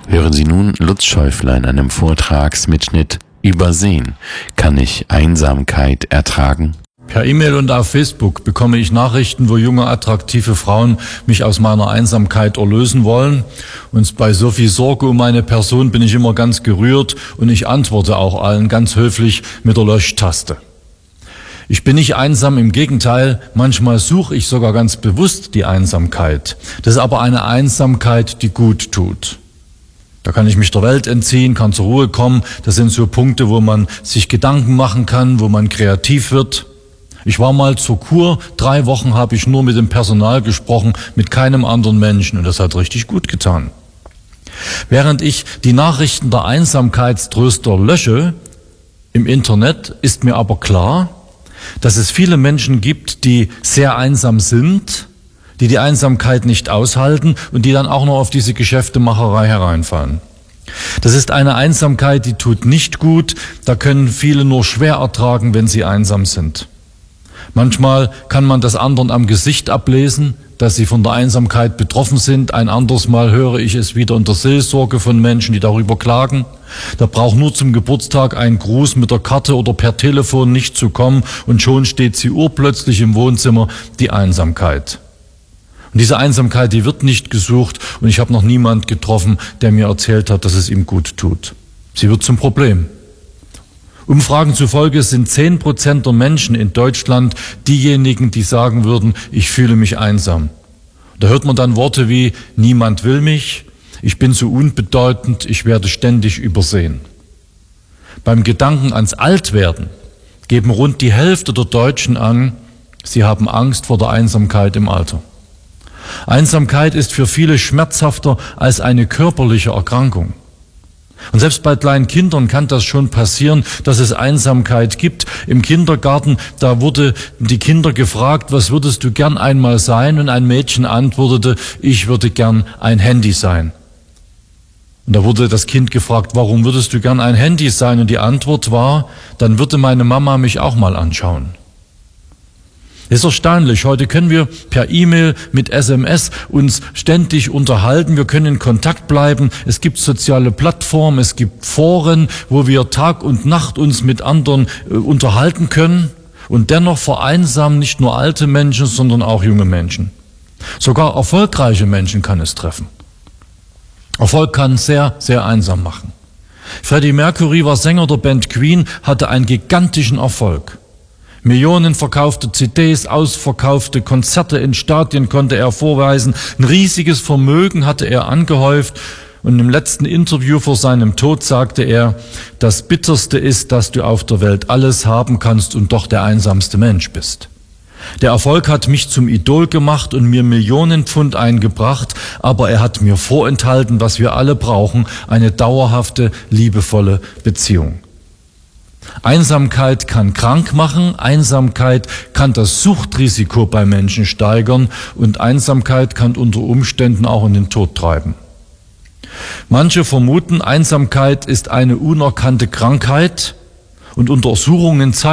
Hören Sie nun Lutz Schäufler in einem Vortragsmitschnitt Übersehen. Kann ich Einsamkeit ertragen? Per E-Mail und auf Facebook bekomme ich Nachrichten, wo junge, attraktive Frauen mich aus meiner Einsamkeit erlösen wollen. Und bei so viel Sorge um meine Person bin ich immer ganz gerührt und ich antworte auch allen ganz höflich mit der Löschtaste. Ich bin nicht einsam, im Gegenteil, manchmal suche ich sogar ganz bewusst die Einsamkeit. Das ist aber eine Einsamkeit, die gut tut. Da kann ich mich der Welt entziehen, kann zur Ruhe kommen. Das sind so Punkte, wo man sich Gedanken machen kann, wo man kreativ wird. Ich war mal zur Kur, 3 Wochen habe ich nur mit dem Personal gesprochen, mit keinem anderen Menschen, und das hat richtig gut getan. Während ich die Nachrichten der Einsamkeitströster lösche im Internet, ist mir aber klar, dass es viele Menschen gibt, die sehr einsam sind, die die Einsamkeit nicht aushalten und die dann auch noch auf diese Geschäftemacherei hereinfallen. Das ist eine Einsamkeit, die tut nicht gut, da können viele nur schwer ertragen, wenn sie einsam sind. Manchmal kann man das anderen am Gesicht ablesen, dass sie von der Einsamkeit betroffen sind. Ein anderes Mal höre ich es wieder in der Seelsorge von Menschen, die darüber klagen. Da braucht nur zum Geburtstag ein Gruß mit der Karte oder per Telefon nicht zu kommen und schon steht sie urplötzlich im Wohnzimmer, die Einsamkeit. Und diese Einsamkeit, die wird nicht gesucht und ich habe noch niemand getroffen, der mir erzählt hat, dass es ihm gut tut. Sie wird zum Problem. Umfragen zufolge sind 10% der Menschen in Deutschland diejenigen, die sagen würden, ich fühle mich einsam. Da hört man dann Worte wie, niemand will mich, ich bin so unbedeutend, ich werde ständig übersehen. Beim Gedanken ans Altwerden geben rund die Hälfte der Deutschen an, sie haben Angst vor der Einsamkeit im Alter. Einsamkeit ist für viele schmerzhafter als eine körperliche Erkrankung. Und selbst bei kleinen Kindern kann das schon passieren, dass es Einsamkeit gibt. Im Kindergarten, da wurde die Kinder gefragt, was würdest du gern einmal sein? Und ein Mädchen antwortete, ich würde gern ein Handy sein. Und da wurde das Kind gefragt, warum würdest du gern ein Handy sein? Und die Antwort war, dann würde meine Mama mich auch mal anschauen. Das ist erstaunlich. Heute können wir per E-Mail mit SMS uns ständig unterhalten. Wir können in Kontakt bleiben. Es gibt soziale Plattformen, es gibt Foren, wo wir Tag und Nacht uns mit anderen unterhalten können. Und dennoch vereinsamen nicht nur alte Menschen, sondern auch junge Menschen. Sogar erfolgreiche Menschen kann es treffen. Erfolg kann sehr, sehr einsam machen. Freddie Mercury war Sänger der Band Queen, hatte einen gigantischen Erfolg. Millionen verkaufte CDs, ausverkaufte Konzerte in Stadien konnte er vorweisen. Ein riesiges Vermögen hatte er angehäuft. Und im letzten Interview vor seinem Tod sagte er, das Bitterste ist, dass du auf der Welt alles haben kannst und doch der einsamste Mensch bist. Der Erfolg hat mich zum Idol gemacht und mir Millionen Pfund eingebracht, aber er hat mir vorenthalten, was wir alle brauchen, eine dauerhafte, liebevolle Beziehung. Einsamkeit kann krank machen, Einsamkeit kann das Suchtrisiko bei Menschen steigern und Einsamkeit kann unter Umständen auch in den Tod treiben. Manche vermuten, Einsamkeit ist eine unerkannte Krankheit und Untersuchungen zeigen,